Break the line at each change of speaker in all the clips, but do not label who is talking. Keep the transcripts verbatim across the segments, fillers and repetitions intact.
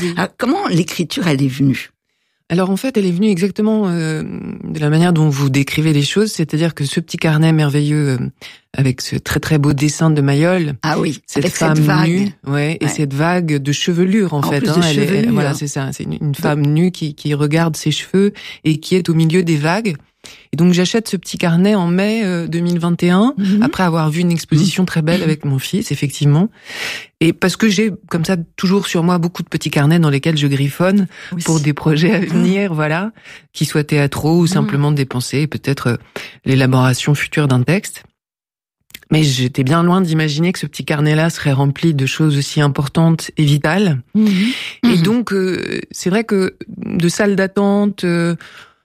oui. Alors, comment l'écriture, elle est venue?
Alors en fait, elle est venue exactement euh, de la manière dont vous décrivez les choses, c'est-à-dire que ce petit carnet merveilleux euh, avec ce très très beau dessin de Mayol,
ah oui,
cette
avec
femme
cette vague.
nue, ouais, ouais, et cette vague de chevelure en,
en
fait.
Plus
hein,
de
elle
chevelure.
est, elle, voilà, c'est ça, c'est une, une femme nue qui, qui regarde ses cheveux et qui est au milieu des vagues. Et donc j'achète ce petit carnet en mai euh, deux mille vingt et un, mm-hmm. après avoir vu une exposition très belle avec mon fils, effectivement. Et parce que j'ai, comme ça, toujours sur moi beaucoup de petits carnets dans lesquels je griffonne oui. pour des projets à venir, mmh. voilà, qui soient théâtraux ou mmh. simplement des pensées, peut-être euh, l'élaboration future d'un texte. Mais j'étais bien loin d'imaginer que ce petit carnet-là serait rempli de choses aussi importantes et vitales. Mmh. Et mmh. donc, euh, c'est vrai que de salles d'attente, euh,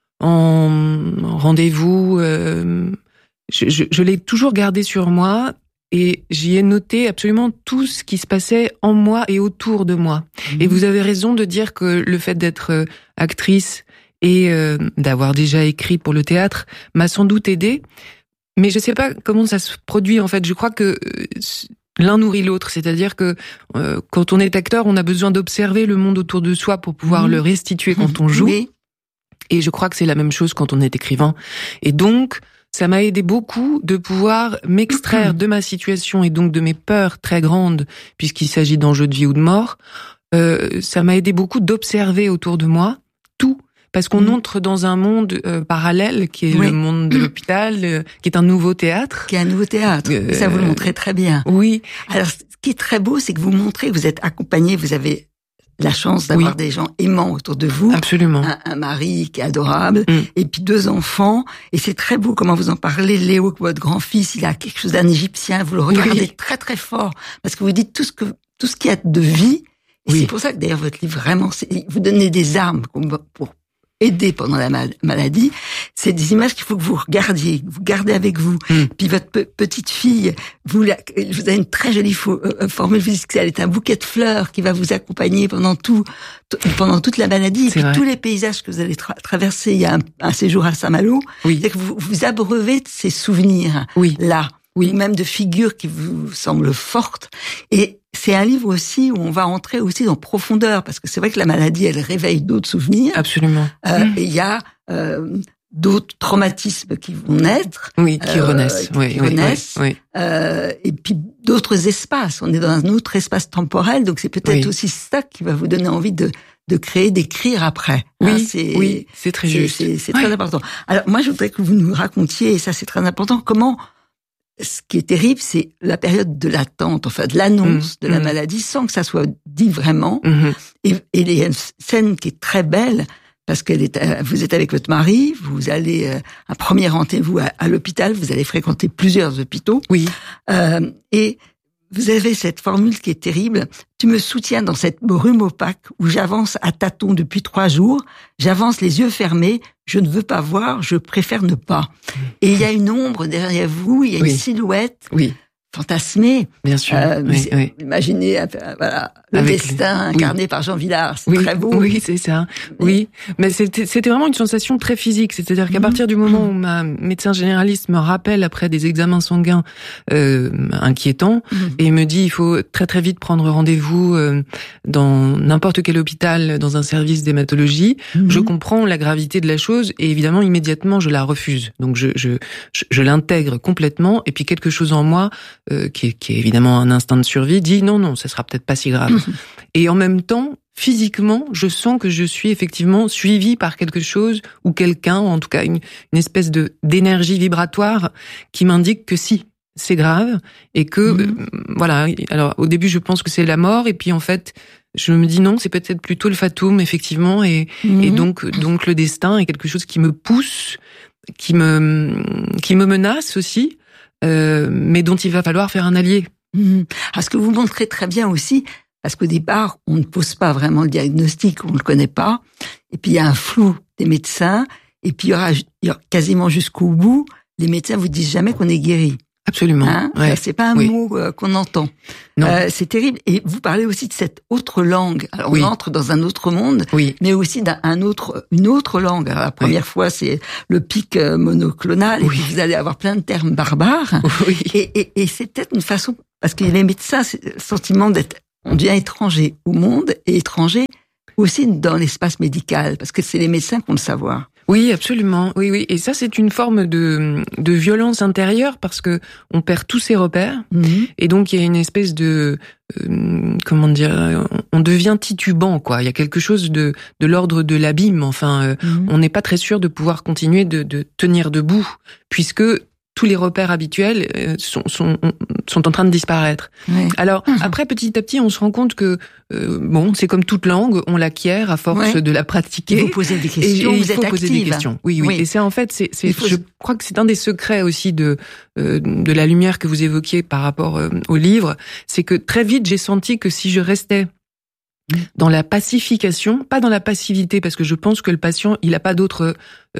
en rendez-vous, euh, je, je, je l'ai toujours gardé sur moi. Et j'y ai noté absolument tout ce qui se passait en moi et autour de moi. Mmh. Et vous avez raison de dire que le fait d'être actrice et euh, d'avoir déjà écrit pour le théâtre m'a sans doute aidée. Mais je sais pas comment ça se produit, en fait. Je crois que l'un nourrit l'autre. C'est-à-dire que euh, quand on est acteur, on a besoin d'observer le monde autour de soi pour pouvoir mmh. le restituer quand on joue. Oui. Et je crois que c'est la même chose quand on est écrivain. Et donc, ça m'a aidé beaucoup de pouvoir m'extraire de ma situation et donc de mes peurs très grandes, puisqu'il s'agit d'enjeux de vie ou de mort. Euh, ça m'a aidé beaucoup d'observer autour de moi tout, parce qu'on mmh. entre dans un monde euh, parallèle qui est oui. le monde de l'hôpital, euh, qui est un nouveau théâtre.
Qui est un nouveau théâtre. Euh, ça, vous le montrez très bien.
Oui.
Alors, ce qui est très beau, c'est que vous montrez que vous êtes accompagné, vous avez la chance d'avoir oui. des gens aimants autour de vous.
Absolument.
Un, un mari qui est adorable. Mm. Et puis deux enfants. Et c'est très beau comment vous en parlez. Léo, votre grand-fils, il a quelque chose d'un égyptien. Vous le regardez oui. très très fort. Parce que vous dites tout ce que, tout ce qu'il y a de vie. Et oui. c'est pour ça que d'ailleurs votre livre vraiment, c'est, vous donnez des armes pour aider pendant la mal- maladie. C'est des images qu'il faut que vous regardiez, vous gardez avec vous. Mm. Puis votre pe- petite fille, vous, la, vous avez une très jolie fo- euh, formule, vous dites qu'elle est un bouquet de fleurs qui va vous accompagner pendant tout, t- pendant toute la maladie. Et puis vrai. Tous les paysages que vous allez tra- traverser, il y a un, un séjour à Saint-Malo, oui. c'est que vous vous abreuvez de ces souvenirs oui. là, oui. ou même de figures qui vous semblent fortes. Et c'est un livre aussi où on va entrer aussi dans profondeur, parce que c'est vrai que la maladie, elle réveille d'autres souvenirs.
Absolument.
Euh, mmh. Et il y a euh, d'autres traumatismes qui vont naître.
Oui, qui euh, renaissent.
Qui,
oui,
qui
oui,
renaissent.
Oui, oui.
Euh, et puis d'autres espaces. On est dans un autre espace temporel, donc c'est peut-être oui. aussi ça qui va vous donner envie de de créer, d'écrire après.
Oui,
hein, c'est,
oui, c'est très
c'est,
juste.
C'est, c'est
oui.
très important. Alors moi, je voudrais que vous nous racontiez, et ça c'est très important, comment... Ce qui est terrible, c'est la période de l'attente, enfin de l'annonce mmh, de la mmh. maladie, sans que ça soit dit vraiment. Mmh. Et, et il y a une scène qui est très belle, parce que vous êtes avec votre mari, vous allez à un premier rendez-vous à, à l'hôpital, vous allez fréquenter plusieurs hôpitaux.
Oui.
Euh, et vous avez cette formule qui est terrible. Tu me soutiens dans cette brume opaque où j'avance à tâtons depuis trois jours. J'avance les yeux fermés. Je ne veux pas voir. Je préfère ne pas. Et il y a une ombre derrière vous. Il y a
oui.
une silhouette.
Oui.
Fantasmé.
Bien sûr.
Euh,
oui, oui.
Imaginez, euh, voilà, le Avec destin les... incarné oui. par Jean Vilar. C'est
oui,
très beau.
Oui, c'est ça. Mais... Oui. Mais c'était, c'était vraiment une sensation très physique. C'est-à-dire qu'à mmh. partir du moment où ma médecin généraliste me rappelle après des examens sanguins, euh, inquiétants, mmh. et me dit, il faut très très vite prendre rendez-vous, euh, dans n'importe quel hôpital, dans un service d'hématologie, mmh. je comprends la gravité de la chose et évidemment, immédiatement, je la refuse. Donc, je, je, je, je l'intègre complètement et puis quelque chose en moi, Euh, qui, est, qui est évidemment un instinct de survie, dit non, non, ça sera peut-être pas si grave. Mmh. Et en même temps, physiquement, je sens que je suis effectivement suivie par quelque chose ou quelqu'un, ou en tout cas une, une espèce de d'énergie vibratoire qui m'indique que si, c'est grave et que mmh. euh, voilà. Alors au début, je pense que c'est la mort et puis en fait, je me dis non, c'est peut-être plutôt le fatum effectivement et, mmh. et donc donc le destin est quelque chose qui me pousse, qui me qui me menace aussi. Euh, mais dont il va falloir faire un allié.
Mmh. Alors, ce que vous montrez très bien aussi, parce qu'au départ, on ne pose pas vraiment le diagnostic, on ne le connaît pas, et puis il y a un flou des médecins, et puis il y aura, il y aura quasiment jusqu'au bout, les médecins vous disent jamais qu'on est guéri.
Absolument.
Hein
ouais.
C'est pas un
oui.
mot euh, qu'on entend.
Non.
Euh, c'est terrible. Et vous parlez aussi de cette autre langue. Alors
oui.
on entre dans un autre monde,
oui.
mais aussi d'un autre, une autre langue. Alors, la première oui. fois, c'est le pic monoclonal, oui. et puis vous allez avoir plein de termes barbares.
Oui.
Et, et, et c'est peut-être une façon, parce que les médecins, c'est le sentiment d'être, on devient étranger au monde et étranger ou aussi dans l'espace médical, parce que c'est les médecins qui ont le savoir.
Oui, absolument. Oui, oui. Et ça, c'est une forme de, de violence intérieure parce que on perd tous ses repères. Mm-hmm. Et donc, il y a une espèce de, euh, comment dire, on devient titubant, quoi. Il y a quelque chose de, de l'ordre de l'abîme. Enfin, euh, mm-hmm. on n'est pas très sûr de pouvoir continuer de, de tenir debout puisque tous les repères habituels sont, sont, sont en train de disparaître. Oui. Alors, mmh. après, petit à petit, on se rend compte que, euh, bon, c'est comme toute langue, on l'acquiert à force oui. de la pratiquer.
Il faut poser des questions,
et, et
vous
il faut
êtes
poser
active.
des questions. Oui, oui. oui. Et c'est en fait, c'est, c'est,
faut...
je crois que c'est un des secrets aussi de, euh, de la lumière que vous évoquiez par rapport euh, au livre, c'est que très vite, j'ai senti que si je restais dans la pacification, pas dans la passivité, parce que je pense que le patient, il n'a pas d'autre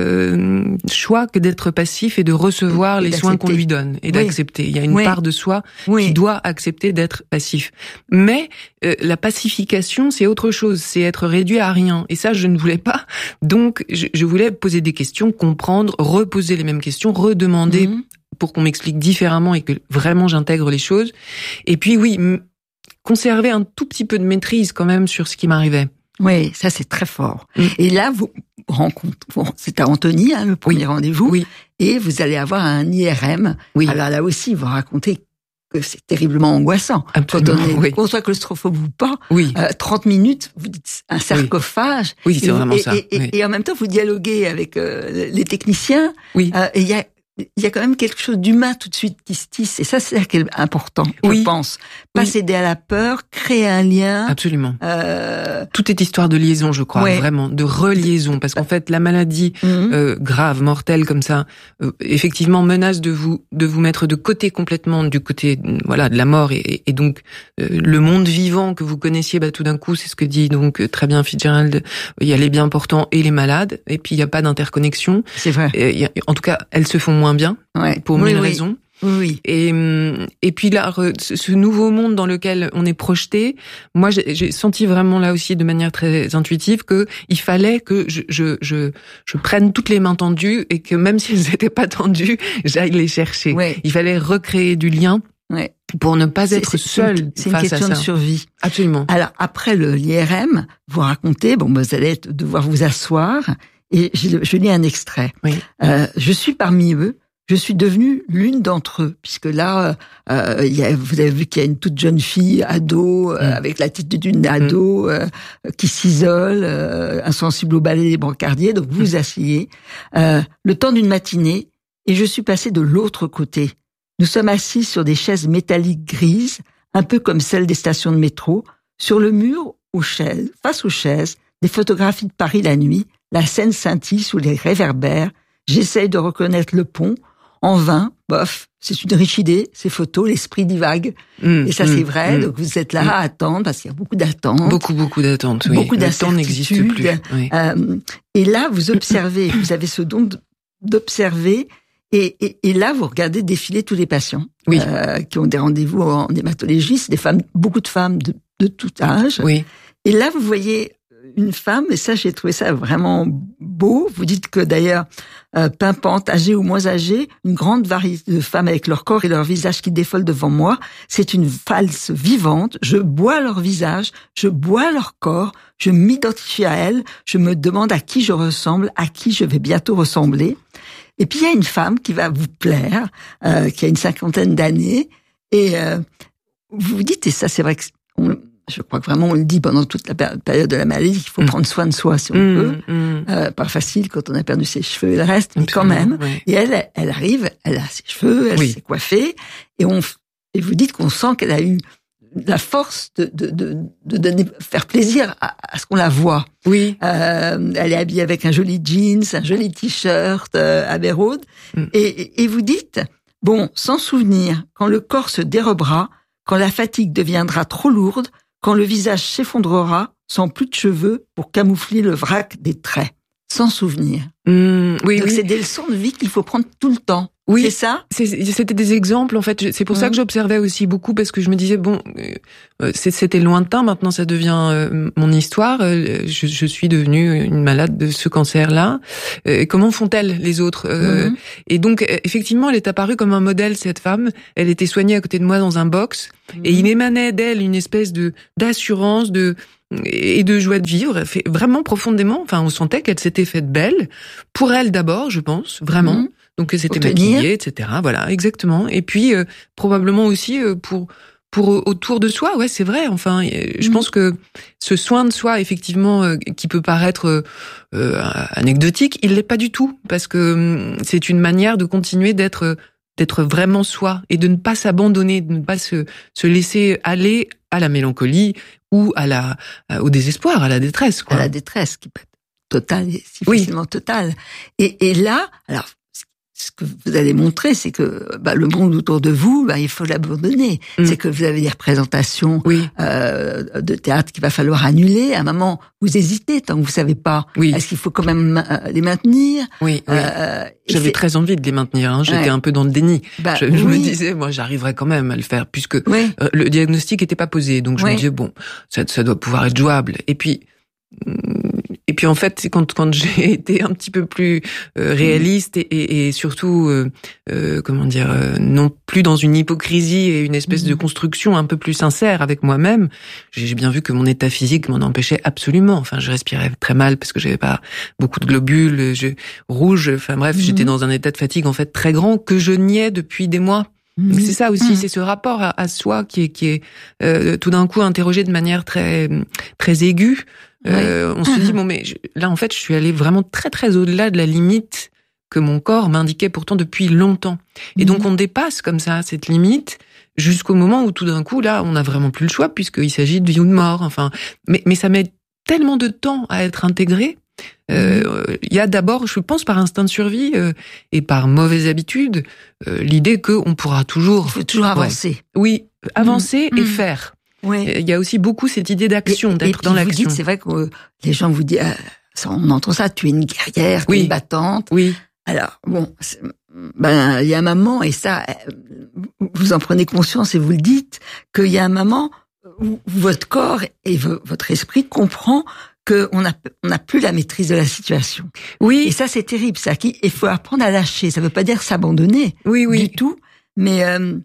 euh, choix que d'être passif et de recevoir et les soins qu'on lui donne et oui. d'accepter. Il y a une oui. part de soi oui. qui doit accepter d'être passif. Mais euh, la pacification, c'est autre chose, c'est être réduit à rien. Et ça, je ne voulais pas. Donc, je, je voulais poser des questions, comprendre, reposer les mêmes questions, redemander mmh. pour qu'on m'explique différemment et que vraiment j'intègre les choses. Et puis, oui... M- conserver un tout petit peu de maîtrise quand même sur ce qui m'arrivait.
Oui, ça c'est très fort. Mm. Et là, vous rencontrez, c'est à Antony, hein, le premier oui. rendez-vous, oui. et vous allez avoir un I R M. Oui. Alors là aussi, vous racontez que c'est terriblement angoissant.
Absolument,
quand on est,
oui.
qu'on soit claustrophobe ou pas,
oui.
euh, trente minutes, vous dites un sarcophage.
Oui, oui c'est vraiment
et,
ça.
Et, et,
oui.
et en même temps, vous dialoguez avec euh, les techniciens.
Oui.
Euh, et il y a Il y a quand même quelque chose d'humain tout de suite qui se tisse. Et ça, c'est important,
oui.
je pense. Pas oui. céder à la peur, créer un lien.
Absolument.
Euh...
Tout est histoire de liaison, je crois, ouais. vraiment, de reliaison. Parce qu'en fait, la maladie mm-hmm. euh, grave, mortelle comme ça, euh, effectivement, menace de vous de vous mettre de côté complètement, du côté voilà de la mort. Et, et donc, euh, le monde vivant que vous connaissiez, bah, tout d'un coup, c'est ce que dit donc très bien Fitzgerald, il y a les bien portants et les malades. Et puis, il n'y a pas d'interconnexion.
C'est vrai.
Et, y a, en tout cas, elles se font moins bien,
ouais.
pour
oui,
mille
oui.
raisons.
Oui.
Et, et puis là, ce nouveau monde dans lequel on est projeté, moi, j'ai, j'ai senti vraiment là aussi de manière très intuitive que il fallait que je, je, je, je prenne toutes les mains tendues et que même si elles n'étaient pas tendues, j'aille les chercher.
Ouais.
Il fallait recréer du lien.
Ouais.
Pour ne pas être
c'est,
seul
c'est
face à ça.
C'est une question de survie.
Absolument.
Alors, après le l'I R M, vous racontez, bon, vous allez devoir vous asseoir et je, je lis un extrait.
Oui.
Euh, je suis parmi eux. Je suis devenue l'une d'entre eux, puisque là, euh, il y a, vous avez vu qu'il y a une toute jeune fille, ado, euh, mmh. avec l'attitude d'une ado, mmh. euh, qui s'isole, euh, insensible au balai des brancardiers. Donc vous vous asseyez, euh, le temps d'une matinée, et je suis passée de l'autre côté. Nous sommes assis sur des chaises métalliques grises, un peu comme celles des stations de métro. Sur le mur, aux chaises, face aux chaises, des photographies de Paris la nuit. La scène scintille sous les réverbères. J'essaye de reconnaître le pont. En vain, bof, c'est une riche idée, ces photos, l'esprit divague. Mmh, et ça, mmh, c'est vrai. Mmh, donc, vous êtes là mmh. à attendre, parce qu'il y a beaucoup d'attentes.
Beaucoup, beaucoup d'attentes, oui.
Beaucoup
le temps n'existe plus. Oui.
Euh, et là, vous observez, vous avez ce don d'observer, et, et, et là, vous regardez défiler tous les patients
oui.
euh, qui ont des rendez-vous en hématologie. C'est des femmes, beaucoup de femmes de, de tout âge.
Oui.
Et là, vous voyez une femme, et ça, j'ai trouvé ça vraiment beau. Vous dites que d'ailleurs, euh, pimpante, âgée ou moins âgée, une grande variété de femmes avec leur corps et leur visage qui défolent devant moi. C'est une valse vivante. Je bois leur visage, je bois leur corps, je m'identifie à elles, je me demande à qui je ressemble, à qui je vais bientôt ressembler. Et puis, il y a une femme qui va vous plaire, euh, qui a une cinquantaine d'années, et euh, vous vous dites, et ça, c'est vrai que on, je crois que vraiment on le dit pendant toute la période de la maladie, qu'il faut mmh. prendre soin de soi si on mmh, peut. Mmh. Euh, pas facile quand on a perdu ses cheveux et le reste, mais quand même.
Oui.
Et elle, elle arrive, elle a ses cheveux, elle oui. s'est coiffée, et on, et vous dites qu'on sent qu'elle a eu la force de, de, de, de donner, faire plaisir à, à ce qu'on la voit.
Oui.
Euh, elle est habillée avec un joli jeans, un joli t-shirt, euh, Abbey Road. Mmh. Et, et, et vous dites, bon, sans souvenir, quand le corps se dérobera, quand la fatigue deviendra trop lourde, quand le visage s'effondrera, sans plus de cheveux pour camoufler le vrac des traits. Sans souvenir.
Mmh, oui,
Donc
oui.
c'est des leçons de vie qu'il faut prendre tout le temps.
Oui,
c'est ça.
C'est, c'était des exemples en fait. C'est pour mmh. ça que j'observais aussi beaucoup parce que je me disais bon, euh, c'était lointain. Maintenant, ça devient euh, mon histoire. Euh, je, je suis devenue une malade de ce cancer-là. Euh, comment font-elles les autres euh, mmh. Et donc effectivement, elle est apparue comme un modèle cette femme. Elle était soignée à côté de moi dans un box mmh. et il émanait d'elle une espèce de d'assurance, de et de joie de vivre, fait vraiment profondément. Enfin, on sentait qu'elle s'était faite belle pour elle d'abord, je pense, vraiment. Mmh. Donc elle s'était maquillée, et cetera. Voilà, exactement. Et puis euh, probablement aussi euh, pour pour autour de soi. Ouais, c'est vrai. Enfin, je mmh. pense que ce soin de soi, effectivement, euh, qui peut paraître euh, anecdotique, il l'est pas du tout, parce que euh, c'est une manière de continuer d'être d'être vraiment soi et de ne pas s'abandonner, de ne pas se se laisser aller à la mélancolie ou à la au désespoir, à la détresse, quoi.
À la détresse qui peut être totale, si facilement oui. totale. Et et là, alors ce que vous allez montrer, c'est que bah, le monde autour de vous, bah, il faut l'abandonner. Mmh. C'est que vous avez des représentations oui. euh, de théâtre qu'il va falloir annuler. À un moment, vous hésitez tant que vous savez pas. Oui. Est-ce qu'il faut quand même euh, les maintenir?
Oui. oui. Euh, J'avais très envie de les maintenir. Hein. J'étais ouais. un peu dans le déni. Bah, je, je oui. me disais, moi, j'arriverais quand même à le faire, puisque oui. euh, le diagnostic n'était pas posé. Donc je oui. me disais, bon, ça, ça doit pouvoir être jouable. Et puis. Et puis en fait, c'est quand quand j'ai été un petit peu plus euh, réaliste et, et, et surtout euh, euh, comment dire, euh, non plus dans une hypocrisie et une espèce mmh. de construction un peu plus sincère avec moi-même, j'ai bien vu que mon état physique m'en empêchait absolument. Enfin, je respirais très mal parce que j'avais pas beaucoup de globules, je, rouge. Enfin bref, mmh. j'étais dans un état de fatigue en fait très grand que je niais depuis des mois. Mmh. C'est ça aussi, mmh. c'est ce rapport à, à soi qui est qui est euh, tout d'un coup interrogé de manière très très aiguë. Euh, oui. On se dit bon mais je, là en fait je suis allée vraiment très très au-delà de la limite que mon corps m'indiquait pourtant depuis longtemps. Et mmh. donc on dépasse comme ça cette limite jusqu'au moment où tout d'un coup là on n'a vraiment plus le choix puisqu'il s'agit de vie ou de mort. Enfin, mais mais ça met tellement de temps à être intégré. Il euh, y a d'abord, je pense, par instinct de survie euh, et par mauvaise habitude, euh, l'idée qu'on pourra toujours...
Il faut toujours ouais. avancer.
Oui, avancer mmh. et mmh. faire.
Ouais.
Il y a aussi beaucoup cette idée d'action, et, d'être
et
dans l'action.
Vous dites, c'est vrai que euh, les gens vous disent, euh, on entend ça, tu es une guerrière, tu es
oui.
une battante.
Oui.
Alors, bon, ben il y a un moment, et ça, vous en prenez conscience et vous le dites, qu'il y a un moment où votre corps et votre esprit comprend qu'on a on n'a plus la maîtrise de la situation.
Oui.
Et ça, c'est terrible. Ça, il faut apprendre à lâcher. Ça veut pas dire s'abandonner.
Oui, oui.
Du tout, mais euh,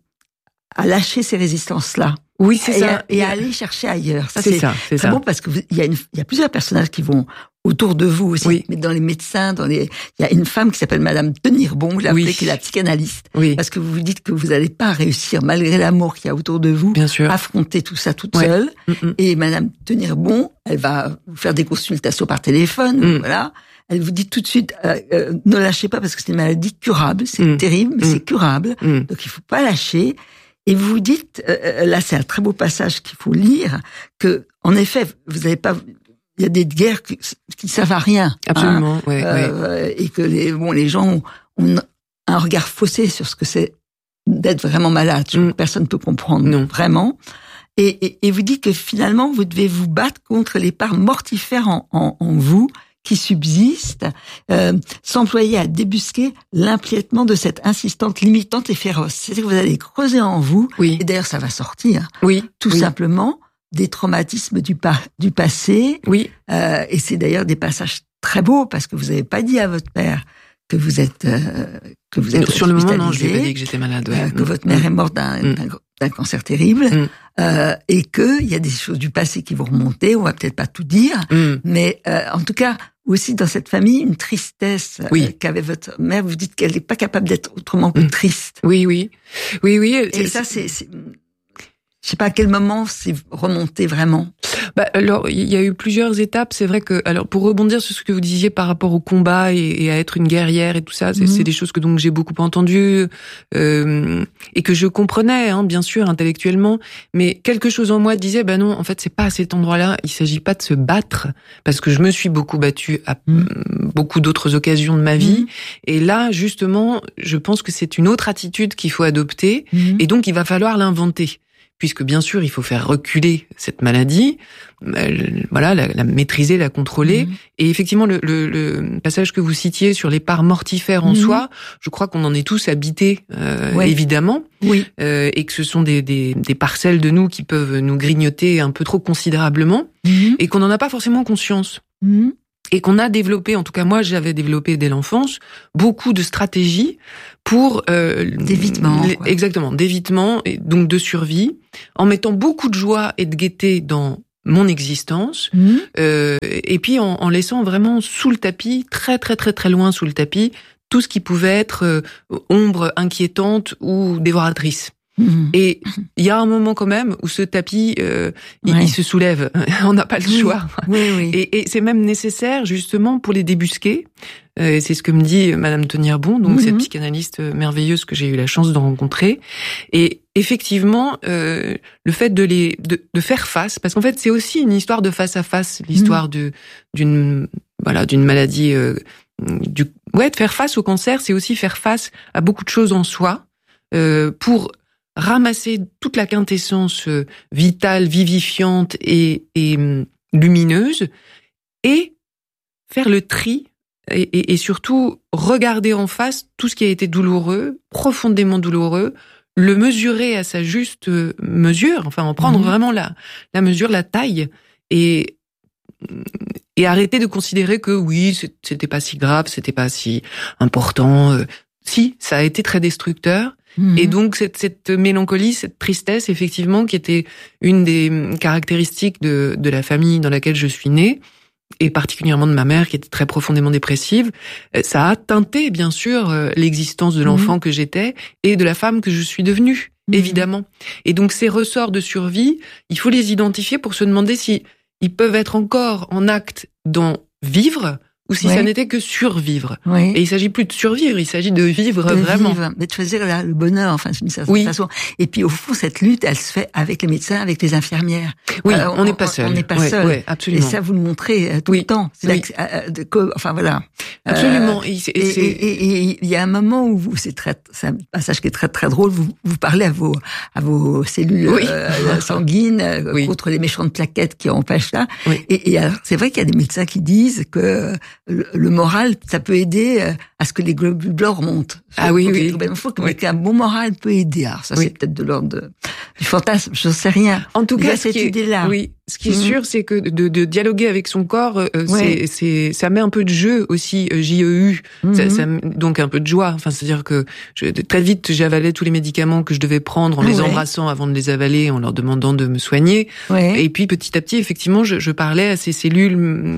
à lâcher ces résistances-là.
Oui, c'est
et
ça.
À, et à aller chercher ailleurs. Ça,
c'est,
c'est
ça, c'est
très
ça.
bon parce que vous, il y a une, il y a plusieurs personnages qui vont autour de vous aussi.
Oui.
Mais dans les médecins, dans les, il y a une femme qui s'appelle Madame Tenirbon, je l'ai appelée, oui. qui est la psychanalyste.
Oui.
Parce que vous vous dites que vous n'allez pas réussir, malgré l'amour qu'il y a autour de vous,
bien sûr,
affronter tout ça toute
ouais.
seule.
Mm-mm.
Et Madame Tenirbon, elle va vous faire des consultations par téléphone, mm. voilà. Elle vous dit tout de suite, euh, euh, ne lâchez pas parce que c'est une maladie curable, c'est mm. terrible, mais mm. c'est curable. Mm. Donc il faut pas lâcher. Et vous vous dites, euh, là c'est un très beau passage qu'il faut lire, que en effet, vous n'avez pas, il y a des guerres qui, qui servent à rien.
Absolument,
hein,
ouais,
euh,
ouais.
Et que les, bon, les gens ont, ont un regard faussé sur ce que c'est d'être vraiment malade. Mm. Personne ne peut comprendre,
non.
vraiment. Et, et, et vous dites que finalement, vous devez vous battre contre les parts mortifères en, en, en vous, qui subsiste, euh, s'employer à débusquer l'empiètement de cette insistante limitante et féroce. C'est-à-dire que vous allez creuser en vous,
oui.
et d'ailleurs ça va sortir,
oui.
tout
oui.
simplement, des traumatismes du, pa- du passé,
oui.
euh, et c'est d'ailleurs des passages très beaux, parce que vous n'avez pas dit à votre père que vous êtes euh, que vous êtes
sur le moment, non, je lui ai pas dit que j'étais malade, ouais.
euh, que mmh. votre mère mmh. est morte d'un, mmh. d'un, d'un cancer terrible, mmh. euh, et que il y a des choses du passé qui vont remonter. On va peut-être pas tout dire, mmh. mais euh, en tout cas aussi dans cette famille une tristesse
oui.
euh, qu'avait votre mère. Vous dites qu'elle n'est pas capable d'être autrement que mmh. triste.
Oui, oui, oui, oui.
Et c'est, ça, c'est, c'est je sais pas à quel moment c'est remonté vraiment.
Bah alors il y a eu plusieurs étapes. C'est vrai que alors pour rebondir sur ce que vous disiez par rapport au combat et, et à être une guerrière et tout ça, c'est, mmh. c'est des choses que donc j'ai beaucoup entendues euh, et que je comprenais hein, bien sûr intellectuellement, mais quelque chose en moi disait bah non en fait c'est pas à cet endroit-là. Il s'agit pas de se battre parce que je me suis beaucoup battue à mmh. beaucoup d'autres occasions de ma vie mmh. et là justement je pense que c'est une autre attitude qu'il faut adopter mmh. et donc il va falloir l'inventer. Puisque bien sûr, il faut faire reculer cette maladie, euh, voilà, la, la maîtriser, la contrôler. Mmh. Et effectivement, le, le, le passage que vous citiez sur les parts mortifères en mmh. soi, je crois qu'on en est tous habités, euh, ouais. évidemment,
oui.
euh, et que ce sont des, des, des parcelles de nous qui peuvent nous grignoter un peu trop considérablement, mmh. et qu'on n'en a pas forcément conscience.
Mmh.
Et qu'on a développé, en tout cas moi j'avais développé dès l'enfance, beaucoup de stratégies pour... Euh,
d'évitement.
L- exactement, d'évitement, et donc de survie, en mettant beaucoup de joie et de gaieté dans mon existence, mmh. euh, et puis en, en laissant vraiment sous le tapis, très très très très loin sous le tapis, tout ce qui pouvait être euh, ombre inquiétante ou dévoratrice. Mmh. Et il y a un moment quand même où ce tapis, euh, il, ouais. il se soulève. On n'a pas le
oui.
choix.
Oui, oui.
Et, et c'est même nécessaire justement pour les débusquer. Euh, c'est ce que me dit Madame Tony-Herbon, donc mmh. cette psychanalyste merveilleuse que j'ai eu la chance de rencontrer. Et effectivement, euh, le fait de les de, de faire face, parce qu'en fait c'est aussi une histoire de face à face, l'histoire mmh. de d'une voilà d'une maladie. Euh, du ouais, de faire face au cancer, c'est aussi faire face à beaucoup de choses en soi euh, pour ramasser toute la quintessence vitale, vivifiante et, et lumineuse, et faire le tri, et, et, et surtout regarder en face tout ce qui a été douloureux, profondément douloureux, le mesurer à sa juste mesure, enfin en prendre mmh. vraiment la, la mesure, la taille, et, et arrêter de considérer que oui, c'était pas si grave, c'était pas si important. Si, ça a été très destructeur. Mmh. Et donc cette, cette mélancolie, cette tristesse, effectivement, qui était une des caractéristiques de, de la famille dans laquelle je suis née, et particulièrement de ma mère, qui était très profondément dépressive, ça a teinté, bien sûr, l'existence de l'enfant mmh. que j'étais et de la femme que je suis devenue, mmh. évidemment. Et donc ces ressorts de survie, il faut les identifier pour se demander si ils peuvent être encore en acte dans vivre, ou si oui. ça n'était que survivre. Oui. Et il s'agit plus de survivre, il s'agit de vivre
de
vraiment.
Vivre, mais de choisir la, le bonheur, enfin, d'une certaine
oui.
façon. Et puis, au fond, cette lutte, elle se fait avec les médecins, avec les infirmières.
Oui, euh, on n'est pas seul.
On n'est pas
ouais,
seul.
Ouais, absolument.
Et ça, vous le montrez euh, tout
oui.
le temps. C'est
oui.
euh, de, de, enfin, voilà.
Absolument.
Euh, et, et, et, et il y a un moment où vous, c'est très, c'est un passage qui est très, très drôle, vous, vous parlez à vos, à vos cellules oui. euh, sanguines euh, oui. contre les méchantes plaquettes qui empêchent ça.
Oui.
Et, et alors, c'est vrai qu'il y a des médecins qui disent que le, le moral, ça peut aider à ce que les globules blancs remontent.
Ah oui, oui.
Il faut que oui. qu'un bon moral peut aider. Alors ça, oui. c'est peut-être de l'ordre de, du fantasme, je ne sais rien.
En tout
il
cas,
cette
ce qui est,
idée-là.
Oui, ce qui est mmh. sûr, c'est que de, de dialoguer avec son corps, euh, ouais. c'est, c'est, ça met un peu de jeu aussi, euh, J E U, mmh. ça, ça, donc un peu de joie. Enfin, c'est-à-dire que je, très vite, j'avalais tous les médicaments que je devais prendre en les ouais. embrassant avant de les avaler, en leur demandant de me soigner. Ouais. Et puis, petit à petit, effectivement, je, je parlais à ces cellules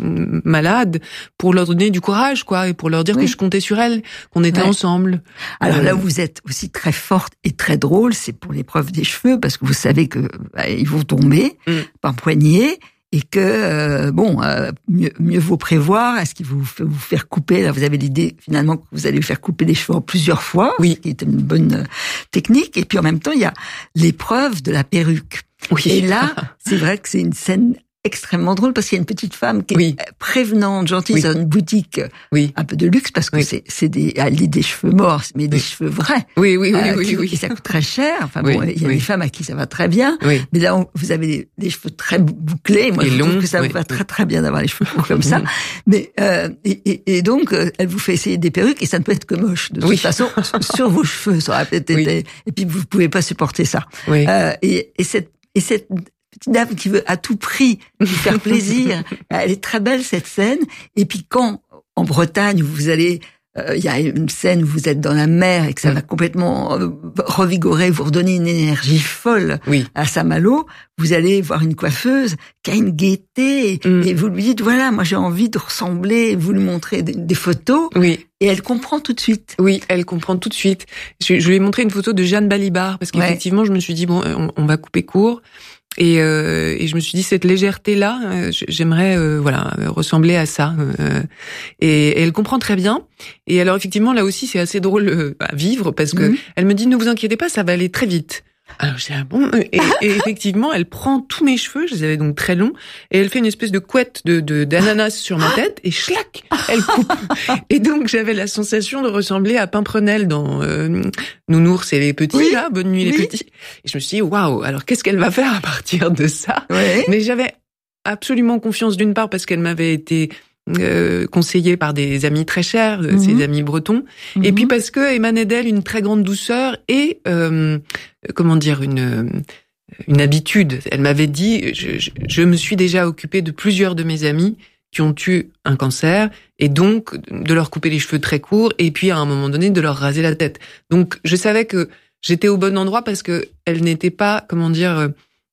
malades pour leur donner du courage, quoi, et pour leur dire oui. que je comptais sur elles, qu'on était ouais. ensemble.
Alors euh... là, vous êtes aussi très forte et très drôle, c'est pour l'épreuve des cheveux, parce que vous savez que bah, ils vont tomber mm. par poignée, et que euh, bon, euh, mieux, mieux vaut prévoir. Est-ce qu'il vous fait vous faire couper? Là, vous avez l'idée finalement que vous allez vous faire couper les cheveux en plusieurs fois,
oui,
qui est une bonne euh, technique. Et puis en même temps, il y a l'épreuve de la perruque.
Oui.
Et là, c'est vrai que c'est une scène extrêmement drôle, parce qu'il y a une petite femme qui
oui.
est prévenante, gentille,
oui.
dans une boutique
oui.
un peu de luxe, parce que oui. c'est, c'est des, elle dit des cheveux morts, mais des oui. cheveux vrais.
Oui, oui, oui,
euh,
oui,
qui,
oui.
Et ça coûte très cher. Enfin
oui.
bon, il y a oui. des femmes à qui ça va très bien.
Oui.
Mais là, on, vous avez des, des cheveux très bouclés. Moi,
et
je
long,
trouve que ça
oui.
vous va très très bien d'avoir les cheveux courts comme ça. Mais, euh, et, et, et donc, euh, elle vous fait essayer des perruques, et ça ne peut être que moche. De toute
oui.
façon, sur vos cheveux, ça aurait peut-être été,
oui.
et puis vous pouvez pas supporter ça.
Oui.
Euh, et, et cette, et cette, petite dame qui veut à tout prix vous faire plaisir. Elle est très belle, cette scène. Et puis quand, en Bretagne, vous allez, il euh, y a une scène où vous êtes dans la mer et que ça va complètement euh, revigorer, vous redonner une énergie folle
oui.
à Saint-Malo, vous allez voir une coiffeuse qui a une gaieté et,
mm.
et vous lui dites, voilà, moi j'ai envie de ressembler, vous lui montrez des, des photos.
Oui.
Et elle comprend tout de suite.
Oui, elle comprend tout de suite. Je, je lui ai montré une photo de Jeanne Balibar, parce qu'effectivement, ouais. je me suis dit, bon, on, on va couper court. Et, euh, et je me suis dit, cette légèreté-là, euh, j'aimerais euh, voilà ressembler à ça. Euh, et, et elle comprend très bien. Et alors effectivement, là aussi, c'est assez drôle euh, à vivre, parce que mmh. elle me dit, ne vous inquiétez pas, ça va aller très vite. Alors je dis, ah bon, et, et effectivement, elle prend tous mes cheveux, je les avais donc très longs, et elle fait une espèce de couette de, de d'ananas sur ma tête, et schlac, elle coupe. Et donc j'avais la sensation de ressembler à Pimprenel dans euh, Nounours et les petits, oui, là, Bonne nuit oui. les petits. Et je me suis dit, waouh, alors qu'est-ce qu'elle va faire à partir de ça?
Oui.
Mais j'avais absolument confiance, d'une part parce qu'elle m'avait été Euh, conseillée par des amis très chers, mmh. ses amis bretons, mmh. et puis parce que émanait d'elle une très grande douceur et euh, comment dire une une habitude. Elle m'avait dit, je, je, je me suis déjà occupée de plusieurs de mes amis qui ont eu un cancer, et donc de leur couper les cheveux très courts, et puis à un moment donné de leur raser la tête. Donc je savais que j'étais au bon endroit, parce que elle n'était pas, comment dire,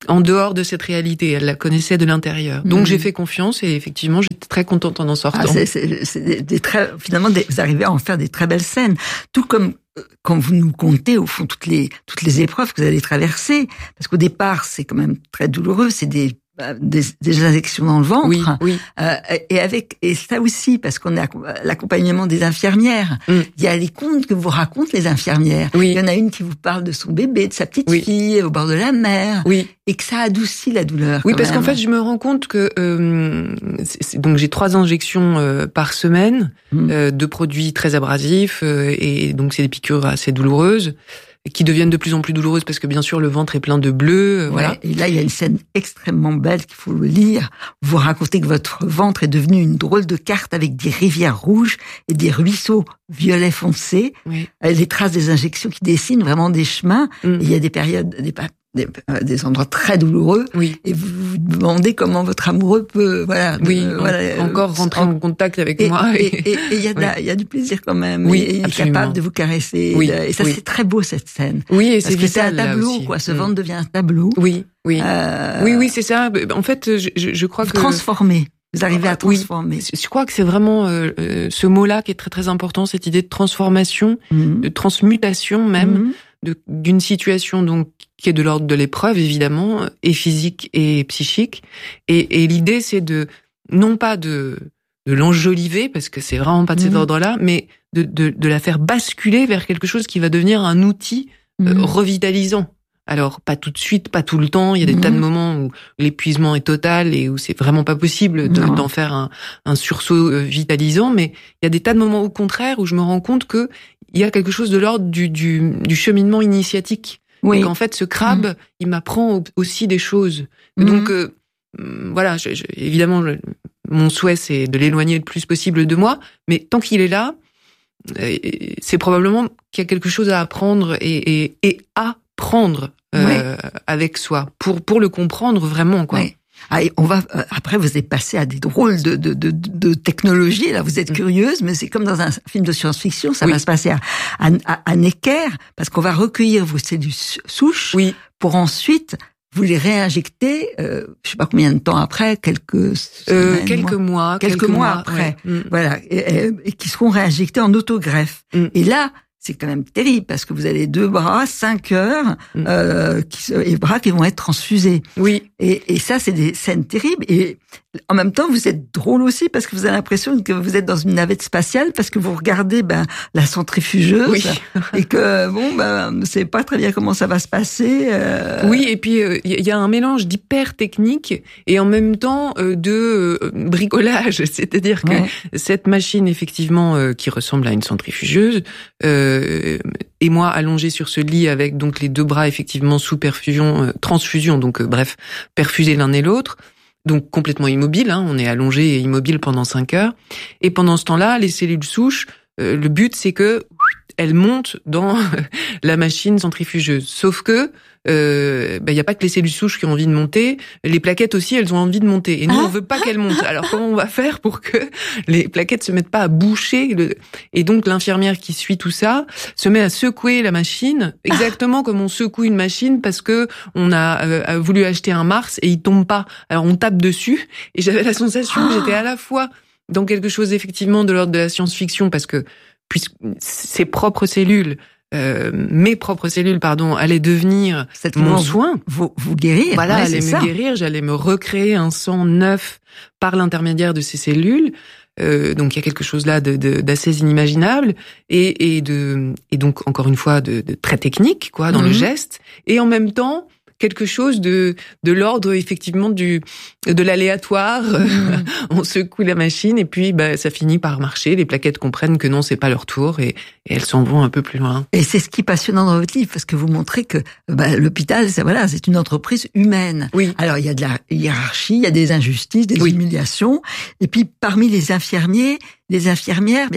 en dehors de cette réalité. Elle la connaissait de l'intérieur. Donc mmh. j'ai fait confiance et effectivement, j'étais très contente en en sortant.
Ah, c'est, c'est, c'est des, des très, finalement, des, vous arrivez à en faire des très belles scènes. Tout comme quand vous nous contez, au fond, toutes les toutes les épreuves que vous allez traverser. Parce qu'au départ, c'est quand même très douloureux. C'est des Des, des injections dans le ventre,
oui, oui.
Euh, et avec et ça aussi parce qu'on a l'accompagnement des infirmières. Mm. Il y a les contes que vous racontent les infirmières.
Oui.
Il y en a une qui vous parle de son bébé, de sa petite
oui.
fille au bord de la mer,
oui.
et que ça adoucit la douleur.
Oui, parce
même.
qu'en fait, je me rends compte que euh, c'est, donc j'ai trois injections euh, par semaine mm. euh, de produits très abrasifs euh, et donc c'est des piqûres assez douloureuses, qui deviennent de plus en plus douloureuses parce que bien sûr le ventre est plein de bleu, euh,
ouais,
voilà.
Et là il y a une scène extrêmement belle qu'il faut le lire. Vous racontez que votre ventre est devenu une drôle de carte avec des rivières rouges et des ruisseaux violets foncés.
Oui.
Les traces des injections qui dessinent vraiment des chemins.
Mm.
Et il y a des périodes, des, des, des endroits très douloureux.
Oui.
Et vous vous demandez comment votre amoureux peut, voilà,
oui,
euh,
en,
voilà,
encore rentrer en, en contact avec
et,
moi.
Et il et, et, et y a, oui. il y a du plaisir quand même.
Oui,
et il est capable de vous caresser.
Oui,
et ça
oui.
c'est très beau cette scène.
Oui, et
parce
c'est
que c'est un
vital,
tableau, quoi. Ce
mm.
ventre devient un tableau.
Oui, oui,
euh,
oui, oui, c'est ça. En fait, je, je crois
vous
que
transformer. Vous arrivez à transformer.
Oui, je crois que c'est vraiment euh, ce mot-là qui est très très important, cette idée de transformation, mm. de transmutation même. Mm. De, d'une situation donc qui est de l'ordre de l'épreuve évidemment, et physique et psychique, et, et l'idée c'est de non pas de de l'enjoliver parce que c'est vraiment pas de cet mmh. ordre-là, mais de, de de la faire basculer vers quelque chose qui va devenir un outil mmh. euh, revitalisant. Alors pas tout de suite, pas tout le temps. Il y a des mmh. tas de moments où l'épuisement est total et où c'est vraiment pas possible de, d'en faire un, un sursaut euh, vitalisant, mais il y a des tas de moments au contraire où je me rends compte que il y a quelque chose de l'ordre du, du, du cheminement initiatique. Oui. Et qu'en fait, ce crabe, mmh. il m'apprend aussi des choses. Mmh. Donc, euh, voilà, je, je, évidemment, je, mon souhait, c'est de l'éloigner le plus possible de moi. Mais tant qu'il est là, euh, c'est probablement qu'il y a quelque chose à apprendre et, et, et à prendre euh, oui. avec soi pour, pour le comprendre vraiment, quoi. Oui.
Ah, et on va euh, après vous êtes passé à des drôles de de de, de technologies. Là vous êtes mmh. curieuse, mais c'est comme dans un film de science-fiction. Ça oui. va se passer à, à, à Necker parce qu'on va recueillir vos cellules souches
oui.
pour ensuite vous les réinjecter. Euh, je sais pas combien de temps après, quelques semaines,
euh, quelques mois, mois
quelques, quelques mois, mois après, ouais. mmh. voilà, et, et, et qui seront réinjectés en autogreffe. Mmh. Et là. C'est quand même terrible parce que vous avez deux bras, cinq heures, mmh. euh, qui, et bras qui vont être transfusés.
Oui.
Et, et ça, c'est des scènes terribles. Et en même temps, vous êtes drôle aussi parce que vous avez l'impression que vous êtes dans une navette spatiale parce que vous regardez ben la centrifugeuse
oui.
et que bon ben on sait pas très bien comment ça va se passer. Euh...
Oui, et puis il euh, y a un mélange d'hyper technique et en même temps euh, de euh, bricolage, c'est-à-dire que ouais. cette machine effectivement euh, qui ressemble à une centrifugeuse. Euh, et moi allongé sur ce lit avec donc les deux bras effectivement sous perfusion, euh, transfusion, donc euh, bref, perfusés l'un et l'autre, donc complètement immobile, hein, on est allongé et immobile pendant cinq heures. Et pendant ce temps-là, les cellules souches, euh, le but c'est que elles montent dans la machine centrifugeuse. Sauf que euh, bah, y a pas que les cellules souches qui ont envie de monter, les plaquettes aussi, elles ont envie de monter. Et nous, on veut pas qu'elles montent. Alors comment on va faire pour que les plaquettes se mettent pas à boucher le... Et donc l'infirmière qui suit tout ça se met à secouer la machine, exactement comme on secoue une machine parce que on a euh, voulu acheter un Mars et il tombe pas. Alors on tape dessus et j'avais la sensation que j'étais à la fois dans quelque chose effectivement de l'ordre de la science-fiction parce que puisque ses propres cellules, euh, mes propres cellules, pardon, allaient devenir
Cette
mon soin.
Vous, vous guérir.
Voilà,
ouais,
allaient me ça. guérir, j'allais me recréer un sang neuf par l'intermédiaire de ces cellules. Euh, donc il y a quelque chose là de, de, d'assez inimaginable et, et de et donc encore une fois de, de très technique quoi dans mmh. le geste et en même temps quelque chose de de l'ordre effectivement du de l'aléatoire. Mmh. On secoue la machine et puis bah ça finit par marcher. Les plaquettes comprennent que non, c'est pas leur tour et, et elles s'en vont un peu plus loin.
Et c'est ce qui est passionnant dans votre livre parce que vous montrez que bah, l'hôpital, c'est voilà, c'est une entreprise humaine.
Oui.
Alors il y a de la hiérarchie, il y a des injustices, des
oui.
humiliations, et puis parmi les infirmiers, les infirmières, bien sûr,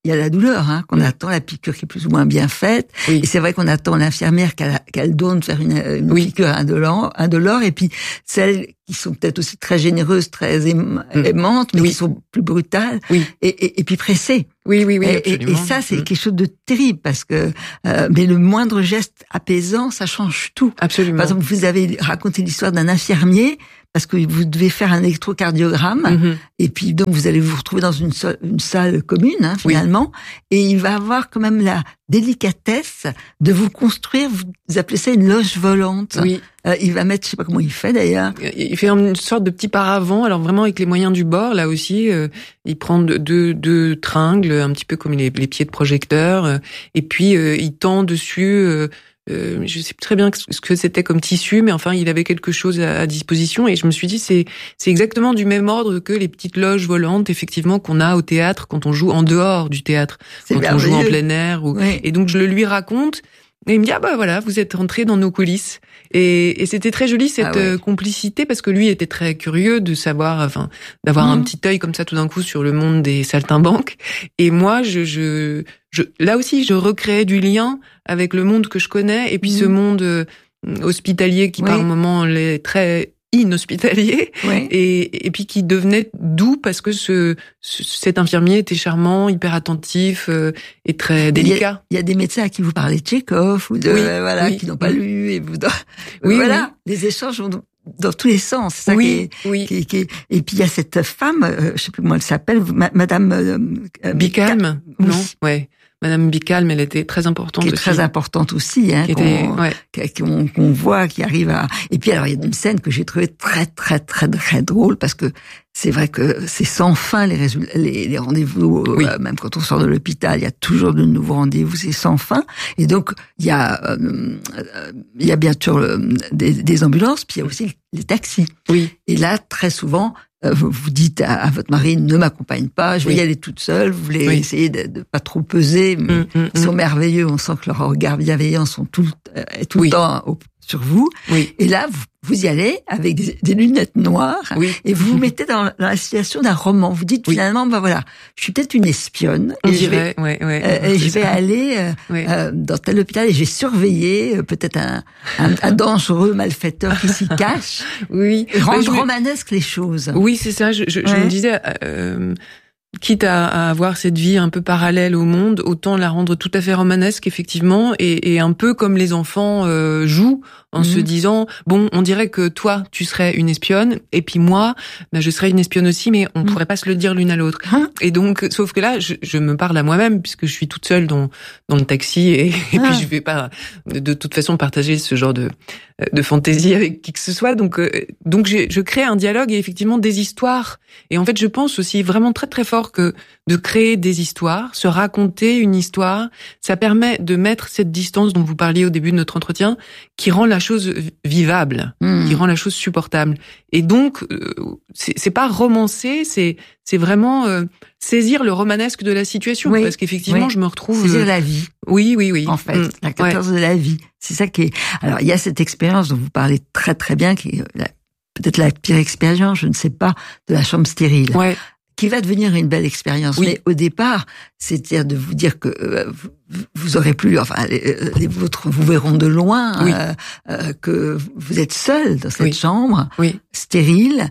il y a la douleur, hein, qu'on attend la piqûre qui est plus ou moins bien faite. Oui. Et c'est vrai qu'on attend l'infirmière qu'elle, qu'elle donne faire une, une oui. piqûre indolore, indolore. Et puis celles qui sont peut-être aussi très généreuses, très aim- mmh. aimantes, mais oui. qui sont plus brutales. Oui. Et, et, et puis pressées.
Oui, oui, oui,
et, et, et ça, c'est mmh. quelque chose de terrible parce que, euh, mais le moindre geste apaisant, ça change tout.
Absolument.
Par exemple, vous avez raconté l'histoire d'un infirmier parce que vous devez faire un électrocardiogramme mmh. et puis donc vous allez vous retrouver dans une, so- une salle commune, hein, finalement, oui. et il va avoir quand même la délicatesse de vous construire, vous appelez ça une loge volante.
Oui.
Euh, il va mettre, je sais pas comment il fait d'ailleurs.
Il fait une sorte de petit paravent, alors vraiment avec les moyens du bord, là aussi, euh, il prend deux, deux, deux tringles, un petit peu comme les, les pieds de projecteur, euh, et puis euh, il tend dessus, euh, euh, je sais plus très bien ce que c'était comme tissu, mais enfin il avait quelque chose à, à disposition, et je me suis dit c'est c'est exactement du même ordre que les petites loges volantes, effectivement, qu'on a au théâtre quand on joue en dehors du théâtre, c'est quand merveilleux. On joue en plein air, ou... oui. Et donc je le lui raconte. Et il me dit, ah bah voilà, vous êtes rentrés dans nos coulisses. Et, et c'était très joli, cette ah ouais. complicité, parce que lui était très curieux de savoir, enfin, d'avoir mmh. un petit œil comme ça tout d'un coup sur le monde des saltimbanques. Et moi, je, je, je, là aussi, je recréais du lien avec le monde que je connais, et puis mmh. ce monde euh, hospitalier qui oui. par moments est très inhospitalier, oui. et, et puis qui devenait doux parce que ce, ce cet infirmier était charmant, hyper attentif euh, et très délicat.
Il y, y a des médecins à qui vous parlez de Tchekhov ou de
oui,
voilà
oui,
qui n'ont pas
oui.
lu et vous
oui,
voilà
oui.
les échanges vont dans tous les sens. C'est ça
oui,
qui est,
oui.
qui est, qui est... Et puis il y a cette femme, euh, je sais plus comment elle s'appelle, ma, Madame euh,
Bicalme, oui. non, ouais. Madame Bicalme, elle était très importante
qui est
aussi.
très importante aussi, hein,
qui
qu'on,
était, ouais.
qu'on, qu'on voit, qui arrive à. Et puis alors il y a une scène que j'ai trouvée très très très très drôle parce que c'est vrai que c'est sans fin les résultats, les, les rendez-vous. Oui. Euh, même quand on sort de l'hôpital, il y a toujours de nouveaux rendez-vous, c'est sans fin. Et donc il y a euh, il y a bien sûr euh, des, des ambulances, puis il y a aussi les taxis.
Oui.
Et là très souvent. Vous, vous dites à, à votre mari, ne m'accompagne pas, je vais oui. y aller toute seule, vous voulez oui. essayer de, de pas trop peser, mais mmh, mmh, ils sont mmh. merveilleux, on sent que leur regard bienveillant sont tout, euh, tout oui. le temps au, sur vous.
Oui.
Et là, vous, vous y allez avec des, des lunettes noires
oui.
et vous vous mettez dans, dans la situation d'un roman. Vous dites oui. finalement, ben voilà, je suis peut-être une espionne
on
et
dirait,
je vais,
ouais, ouais,
euh, et je vais
ça.
aller euh, oui. euh, dans tel hôpital et je vais surveiller euh, peut-être un, un, un dangereux malfaiteur qui s'y cache.
Oui.
Et rendre
je...
romanesque les choses.
Oui, c'est ça. Je, je, ouais. je me disais. Euh, Quitte à, à avoir cette vie un peu parallèle au monde, autant la rendre tout à fait romanesque, effectivement, et, et un peu comme les enfants euh, jouent, en mmh. se disant, bon, on dirait que toi, tu serais une espionne, et puis moi, ben, je serais une espionne aussi, mais on mmh. pourrait pas se le dire l'une à l'autre. Hein et donc, sauf que là, je, je me parle à moi-même, puisque je suis toute seule dans, dans le taxi, et, et ah. puis je vais pas, de toute façon, partager ce genre de, de fantaisie avec qui que ce soit. Donc, euh, donc je, je crée un dialogue et effectivement des histoires. Et en fait, je pense aussi vraiment très très fort que de créer des histoires, se raconter une histoire, ça permet de mettre cette distance dont vous parliez au début de notre entretien, qui rend la chose vivable, mmh. qui rend la chose supportable. Et donc, euh, c'est, c'est pas romancer, c'est c'est vraiment euh, saisir le romanesque de la situation, oui. parce qu'effectivement, oui. je me retrouve
saisir la vie.
Oui, oui, oui.
En fait, mmh. la quatorze
ouais.
de la vie, c'est ça qui est. Alors, il y a cette expérience dont vous parlez très très bien, qui est la... peut-être la pire expérience, je ne sais pas, de la chambre stérile.
Ouais.
Qui va devenir une belle expérience. Oui. Mais au départ, c'est-à-dire de vous dire que euh, vous, vous aurez plus, enfin, les, les vôtres vous verront de loin, oui. euh, euh, que vous êtes seul dans cette
oui.
chambre,
oui.
stérile,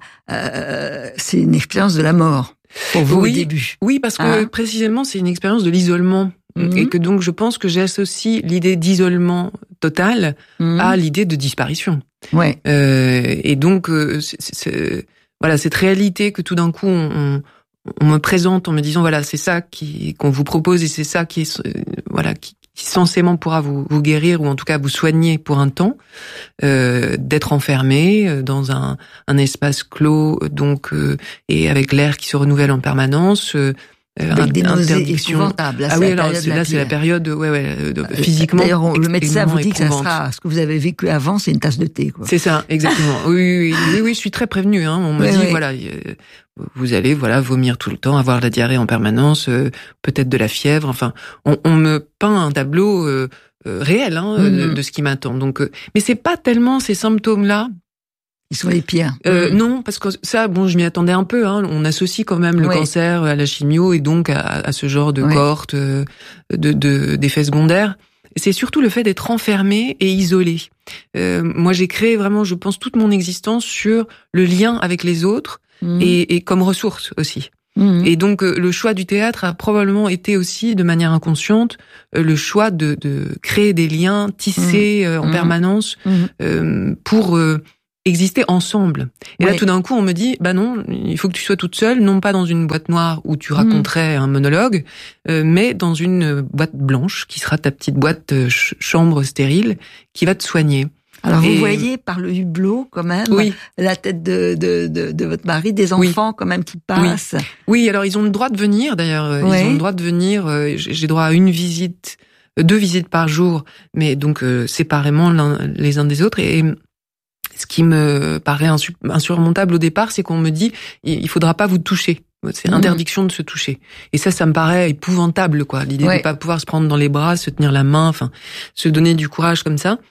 euh, c'est une expérience de la mort pour vous
oui.
au début.
Oui, parce que
hein?
précisément, c'est une expérience de l'isolement. Mmh. Et que donc, je pense que j'associe l'idée d'isolement total mmh. à l'idée de disparition.
Ouais.
Euh, et donc, euh, c'est, c'est, voilà, cette réalité que tout d'un coup, on, on on me présente en me disant voilà c'est ça qui qu'on vous propose et c'est ça qui est euh, voilà qui, qui censément pourra vous vous guérir ou en tout cas vous soigner pour un temps, euh, d'être enfermé dans un un espace clos donc euh, et avec l'air qui se renouvelle en permanence. Euh,
Avec des nausées épouvantables. Là,
ah oui, alors c'est, là, c'est la période, ouais, ouais, de, physiquement.
D'ailleurs, on, le médecin vous dit que ça sera, ce que vous avez vécu avant, c'est une tasse de thé, quoi.
C'est ça, exactement. oui, oui, oui, oui, je suis très prévenue, hein. On me oui, dit, oui. voilà, vous allez, voilà, vomir tout le temps, avoir la diarrhée en permanence, euh, peut-être de la fièvre, enfin, on, on me peint un tableau, euh, euh, réel, hein, mm-hmm. de, de ce qui m'attend. Donc, euh, mais c'est pas tellement ces symptômes-là
Ils sont les pires.
Euh,
mmh.
Non, parce que ça, bon, je m'y attendais un peu. Hein. On associe quand même le oui. cancer à la chimio et donc à, à ce genre de oui. cohorte, de, de, d'effets secondaires. C'est surtout le fait d'être enfermé et isolé. Euh, moi, j'ai créé vraiment, je pense, toute mon existence sur le lien avec les autres mmh. et, et comme ressource aussi. Mmh. Et donc, euh, le choix du théâtre a probablement été aussi, de manière inconsciente, euh, le choix de, de créer des liens tissés mmh. euh, en mmh. permanence mmh. Euh, pour euh, exister ensemble. Et ouais. là, tout d'un coup, on me dit, bah non, il faut que tu sois toute seule, non pas dans une boîte noire où tu raconterais mmh. un monologue, euh, mais dans une boîte blanche qui sera ta petite boîte euh, ch- chambre stérile qui va te soigner.
Alors vous et... voyez par le hublot quand même
oui.
la tête de, de, de, de votre mari, des enfants oui. quand même qui passent.
Oui. oui, alors ils ont le droit de venir d'ailleurs. Oui. Ils ont le droit de venir. Euh, j'ai droit à une visite, deux visites par jour, mais donc euh, séparément l'un, les uns des autres. Et ce qui me paraît insurmontable au départ, c'est qu'on me dit il faudra pas vous toucher. C'est mmh. interdiction de se toucher. Et ça, ça me paraît épouvantable, quoi. L'idée ouais. de pas pouvoir se prendre dans les bras, se tenir la main, enfin, se donner du courage comme ça.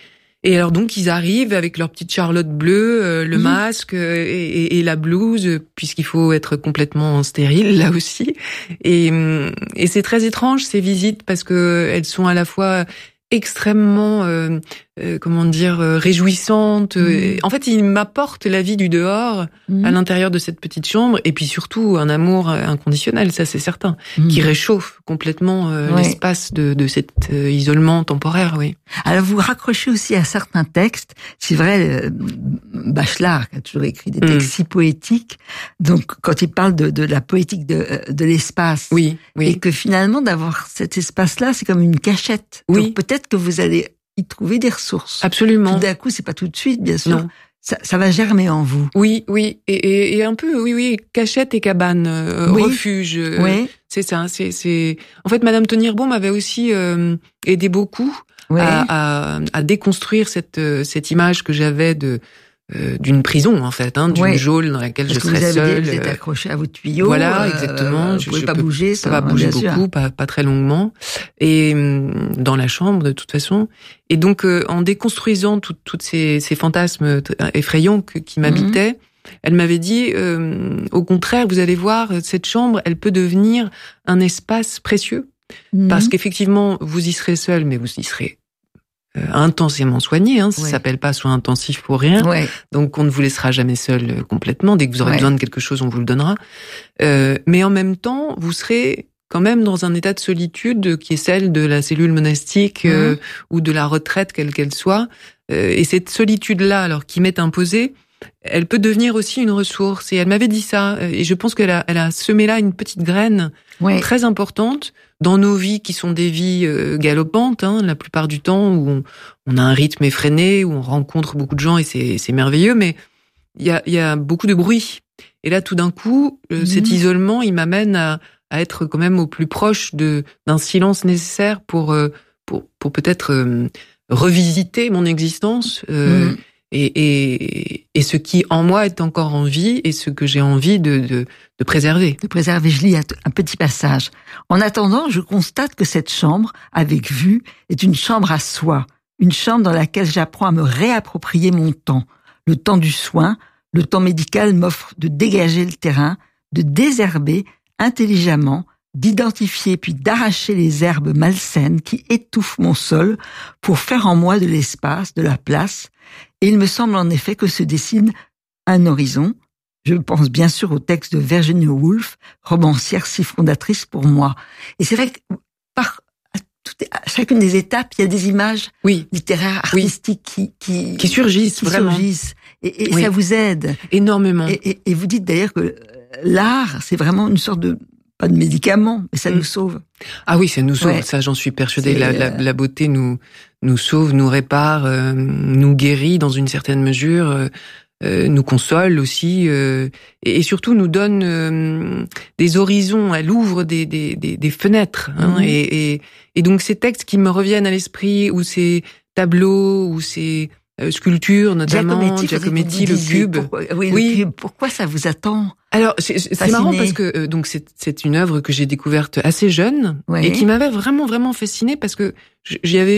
Et alors donc ils arrivent avec leur petite charlotte bleue, euh, le mmh. masque euh, et, et la blouse, puisqu'il faut être complètement stérile là aussi. Et, et c'est très étrange ces visites parce que elles sont à la fois extrêmement, euh, euh, comment dire, euh, réjouissantes. Mmh. En fait, ils m'apportent la vie du dehors mmh. à l'intérieur de cette petite chambre, et puis surtout un amour inconditionnel, ça c'est certain, mmh. qui réchauffe complètement euh, ouais. l'espace de, de cet euh, isolement temporaire, oui.
Alors vous raccrochez aussi à certains textes. C'est vrai, euh, Bachelard qui a toujours écrit des textes mmh. si poétiques. Donc quand il parle de, de la poétique de, de l'espace,
oui, oui.
et que finalement d'avoir cet espace-là, c'est comme une cachette.
Oui.
Donc peut-être que vous allez y trouver des ressources.
Absolument.
Tout d'un coup, c'est pas tout de suite, bien sûr.
Non.
Ça, ça va germer en vous.
Oui, oui, et, et, et un peu, oui, oui, cachette et cabane, euh, oui. refuge. Euh,
oui.
C'est ça. C'est, c'est. En fait, Madame Tonierbaum m'avait aussi euh, aidé beaucoup oui. à, à, à déconstruire cette cette image que j'avais de euh, d'une prison en fait, hein, d'une oui. geôle dans laquelle
Parce
je serais
vous
seule.
Vous êtes accroché à votre tuyau.
Voilà, exactement.
Euh, vous pouvez pas peux, bouger, ça
va bouger beaucoup, sûr. pas pas très longuement, et dans la chambre de toute façon. Et donc, euh, en déconstruisant toutes toutes ces ces fantasmes effrayants que, qui m'habitaient, mmh. elle m'avait dit, euh, au contraire, vous allez voir, cette chambre, elle peut devenir un espace précieux, mmh. parce qu'effectivement, vous y serez seul, mais vous y serez Euh, intensément soigné, hein, ça ouais. s'appelle pas soin intensif pour rien.
Ouais.
Donc on ne vous laissera jamais seul euh, complètement. Dès que vous aurez
ouais.
besoin de quelque chose, on vous le donnera. Euh, mais en même temps, vous serez quand même dans un état de solitude qui est celle de la cellule monastique mmh. euh, ou de la retraite, quelle qu'elle soit. Euh, et cette solitude-là, alors qui m'est imposée, elle peut devenir aussi une ressource. Et elle m'avait dit ça. Et je pense qu'elle a, elle a semé là une petite graine ouais. très importante dans nos vies qui sont des vies euh, galopantes, hein, la plupart du temps, où on, on a un rythme effréné, où on rencontre beaucoup de gens et c'est, c'est merveilleux, mais il y a, y a beaucoup de bruit. Et là, tout d'un coup, euh, mmh. cet isolement, il m'amène à, à être quand même au plus proche de d'un silence nécessaire pour euh, pour, pour peut-être euh, revisiter mon existence. Euh, mmh. Et, et, et ce qui en moi est encore en vie et ce que j'ai envie de, de, de préserver.
De préserver. Je lis un, un petit passage. En attendant, je constate que cette chambre, avec vue, est une chambre à soi. Une chambre dans laquelle j'apprends à me réapproprier mon temps. Le temps du soin, le temps médical m'offre de dégager le terrain, de désherber intelligemment, d'identifier puis d'arracher les herbes malsaines qui étouffent mon sol pour faire en moi de l'espace, de la place. Et il me semble en effet que se dessine un horizon. Je pense bien sûr au texte de Virginia Woolf, romancière si fondatrice pour moi. Et c'est vrai que par à, toutes, à chacune des étapes, il y a des images
oui.
littéraires, artistiques oui. qui, qui
qui surgissent
qui
vraiment.
Surgissent. Et, et
oui.
ça vous aide
énormément.
Et, et, et vous dites d'ailleurs que l'art, c'est vraiment une sorte de pas de médicament, mais ça mmh. nous sauve.
Ah oui, ça nous sauve. Ouais. Ça, j'en suis persuadée. La, la, la beauté nous nous sauve, nous répare, euh, nous guérit dans une certaine mesure, euh, euh, nous console aussi, euh, et, et surtout nous donne euh, des horizons. Elle ouvre des des des, des fenêtres. Hein, mmh. et, et et donc ces textes qui me reviennent à l'esprit, ou ces tableaux, ou ces Euh, sculpture notamment, Giacometti, Giacometti le cube.
Pourquoi, oui, oui. Le cube. Pourquoi ça vous attend?
Alors c'est, c'est marrant parce que euh, donc c'est c'est une œuvre que j'ai découverte assez jeune ouais. et qui m'avait vraiment vraiment fascinée parce que j'y avais vu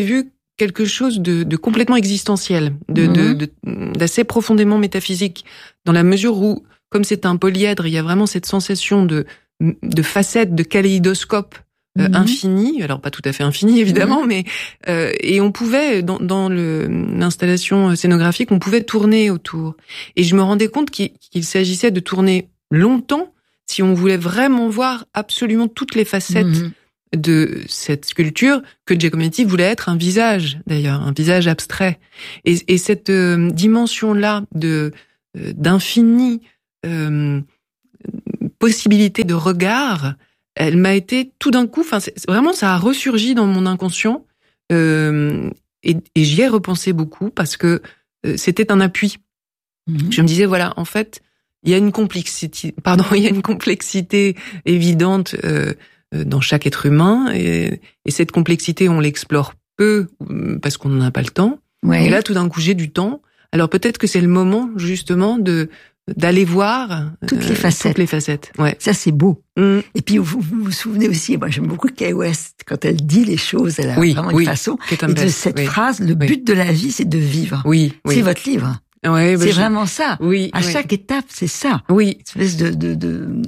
quelque chose de, de complètement existentiel, de, mmh. de, de, d'assez profondément métaphysique, dans la mesure où, comme c'est un polyèdre, il y a vraiment cette sensation de, de facettes, de kaléidoscope euh, mmh. infini, alors pas tout à fait infini évidemment, mmh. mais euh, et on pouvait dans, dans le, l'installation scénographique, on pouvait tourner autour. Et je me rendais compte qu'il, qu'il s'agissait de tourner longtemps si on voulait vraiment voir absolument toutes les facettes. Mmh. de cette sculpture que Giacometti voulait être un visage, d'ailleurs, un visage abstrait. Et, et cette euh, dimension-là de euh, d'infini euh, possibilité de regard, elle m'a été tout d'un coup, enfin, vraiment, ça a ressurgi dans mon inconscient, euh, et, et j'y ai repensé beaucoup parce que euh, c'était un appui. Mmh. Je me disais, voilà, en fait, il y a une complexité, pardon, il y a une complexité évidente. Euh, dans chaque être humain, et, et cette complexité, on l'explore peu parce qu'on n'en a pas le temps. Ouais. Et là, tout d'un coup, j'ai du temps. Alors peut-être que c'est le moment, justement, de d'aller voir
toutes les facettes.
Toutes les facettes. Ouais.
Ça, c'est beau. Mm. Et puis, vous, vous vous souvenez aussi, moi, j'aime beaucoup Kay West, quand elle dit les choses, elle a oui, vraiment
oui.
une façon. Et de
best.
cette
oui.
phrase, le
oui.
but de la vie, c'est de vivre.
Oui, oui.
C'est votre livre.
Ouais, bah
c'est
je...
vraiment ça.
Oui.
À
oui.
chaque étape, c'est ça.
Oui.
Une espèce de, de, de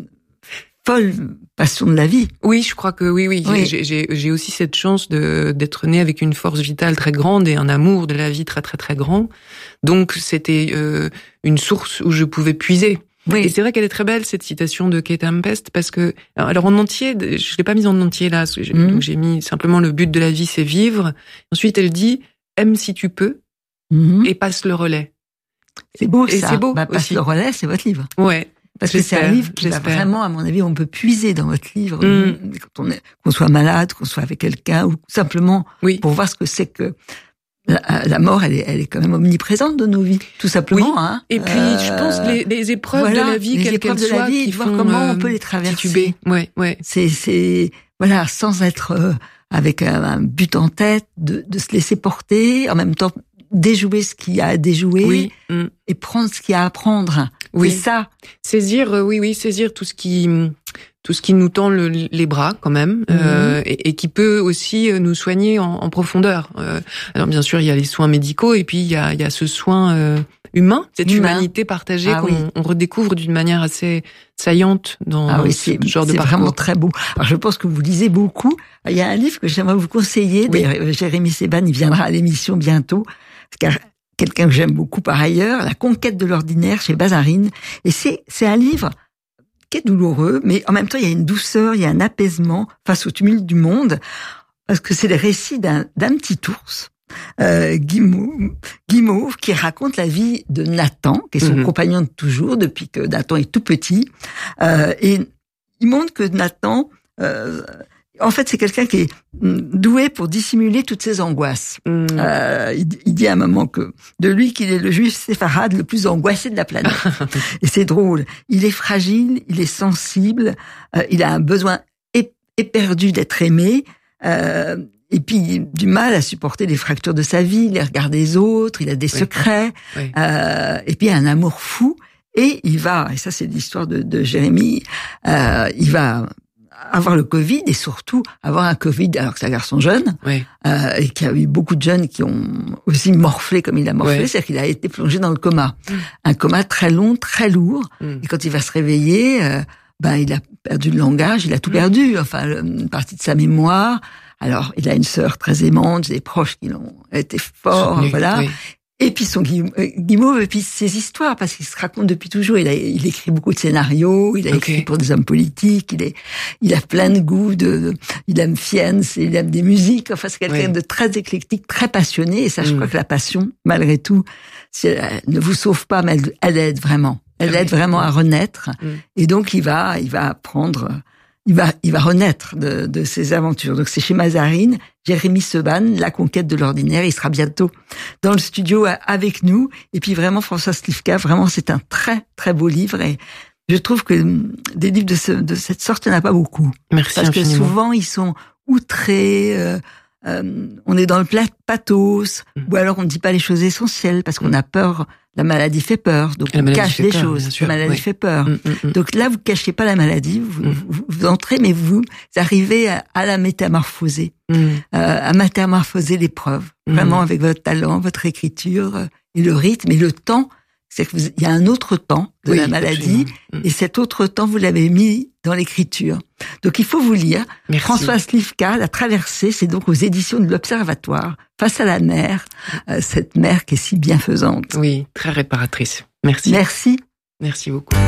folle passion de la vie.
Oui, je crois que oui, oui. oui. J'ai, j'ai, j'ai aussi cette chance de, d'être née avec une force vitale très grande et un amour de la vie très, très, très grand. Donc, c'était euh, une source où je pouvais puiser. Oui. Et c'est vrai qu'elle est très belle, cette citation de Kate Tempest, parce que, alors en entier, je l'ai pas mise en entier là, j'ai, mmh. donc j'ai mis simplement le but de la vie, c'est vivre. Ensuite, elle dit, aime si tu peux, mmh. et passe le relais.
C'est beau, et
ça. C'est beau.
Bah, passe
aussi.
le relais, c'est votre livre.
Ouais.
Parce j'espère, que c'est un livre qui va vraiment, à mon avis, on peut puiser dans votre livre, mmh. quand on est, qu'on soit malade, qu'on soit avec quelqu'un, ou simplement oui. pour voir ce que c'est que la, la mort, elle est, elle est quand même omniprésente dans nos vies, tout simplement.
Oui.
Hein.
Et puis, euh, je pense les, les épreuves
voilà,
de la vie, quelles qu'elles soient,
vie,
qui
voir
font
comment
euh,
on peut les traverser.
Tituber. Ouais, ouais.
C'est, c'est, voilà, sans être euh, avec un, un but en tête, de, de se laisser porter, en même temps déjouer ce qu'il y a à déjouer
oui. mm.
et prendre ce qu'il y a à prendre.
Oui.
C'est ça.
Saisir, euh, oui, oui, saisir tout ce qui, tout ce qui nous tend le, les bras, quand même, mm-hmm. euh, et, et qui peut aussi nous soigner en, en profondeur. Euh, alors, bien sûr, il y a les soins médicaux, et puis il y a, il y a ce soin euh, humain, cette humain. humanité partagée ah, qu'on oui. on redécouvre d'une manière assez saillante dans
ah, oui,
ce
c'est,
genre de
c'est
parcours.
C'est vraiment très beau. Alors, je pense que vous lisez beaucoup. Il y a un livre que j'aimerais vous conseiller. Oui. D'ailleurs, Jérémy Seban, il viendra à l'émission bientôt. Car quelqu'un que j'aime beaucoup par ailleurs, La conquête de l'ordinaire chez Bazarine. Et c'est, c'est un livre qui est douloureux, mais en même temps, il y a une douceur, il y a un apaisement face au tumulte du monde, parce que c'est les récits d'un, d'un petit ours, euh, Guimauve, Guimauve, qui raconte la vie de Nathan, qui est son mmh. compagnon de toujours, depuis que Nathan est tout petit. Euh, et il montre que Nathan... Euh, En fait, c'est quelqu'un qui est doué pour dissimuler toutes ses angoisses. Mmh. Euh, il, il dit à un moment que de lui qu'il est le juif séfarade le plus angoissé de la planète. Et c'est drôle. Il est fragile, il est sensible, euh, il a un besoin éperdu d'être aimé, euh, et puis du mal à supporter les fractures de sa vie, les regards des autres, il a des oui. secrets, oui. Euh, et puis un amour fou. Et il va, et ça c'est l'histoire de, de Jérémy, euh, il va... avoir le Covid et surtout avoir un Covid alors que c'est un garçon jeune oui. euh, et qu'il y a eu beaucoup de jeunes qui ont aussi morflé comme il a morflé, oui. c'est-à-dire qu'il a été plongé dans le coma. Mmh. Un coma très long, très lourd. Mmh. Et quand il va se réveiller, euh, ben il a perdu le langage, il a tout mmh. perdu, enfin une partie de sa mémoire. Alors il a une sœur très aimante, des proches qui l'ont été forts, Soutenu, voilà. Oui. Et puis son Guimauve, et puis ses histoires, parce qu'il se raconte depuis toujours. Il a, il écrit beaucoup de scénarios, il a okay. écrit pour des hommes politiques, il est, il a plein de goûts, de, de il aime Fiennes, il aime des musiques. Enfin, c'est quelqu'un oui. de très éclectique, très passionné. Et ça, je mm. crois que la passion, malgré tout, elle ne vous sauve pas, mais elle, elle aide vraiment. Elle oui. aide vraiment à renaître. Mm. Et donc, il va, il va apprendre. Il va, il va renaître de, de ses aventures. Donc c'est chez Mazarine, Jérémy Seban, La conquête de l'ordinaire. Il sera bientôt dans le studio avec nous. Et puis vraiment, François Slivka, vraiment, c'est un très, très beau livre. Et je trouve que des livres de, ce, de cette sorte, il n'y en a pas beaucoup.
Merci
Parce
infiniment.
que souvent, ils sont outrés, euh, euh, on est dans le pathos, mmh. ou alors on ne dit pas les choses essentielles parce qu'on a peur la maladie fait peur, donc on cache des choses.
Sûr,
la maladie
oui.
fait peur.
Mmh, mmh,
donc là, vous cachez pas la maladie, vous,
mmh.
vous, vous entrez, mais vous arrivez à, à la métamorphoser, mmh. euh, à métamorphoser l'épreuve, mmh. vraiment avec votre talent, votre écriture euh, et le rythme et le temps. C'est que vous, il y a un autre temps de
oui,
la maladie, mmh. et cet autre temps, vous l'avez mis dans l'écriture. Donc il faut vous lire.
Merci.
François Slivka, La Traversée, c'est donc aux éditions de l'Observatoire, Face à la mer, euh, cette mer qui est si bienfaisante.
Oui, très réparatrice. Merci.
Merci.
Merci beaucoup.